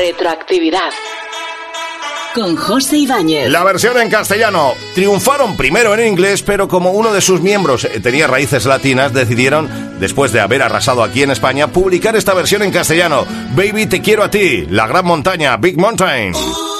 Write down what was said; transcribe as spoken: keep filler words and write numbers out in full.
Retroactividad. Con José Ibáñez. La versión en castellano. Triunfaron primero en inglés, pero como uno de sus miembros tenía raíces latinas, decidieron, después de haber arrasado aquí en España, publicar esta versión en castellano. Baby, te quiero a ti, La Gran Montaña, Big Mountain.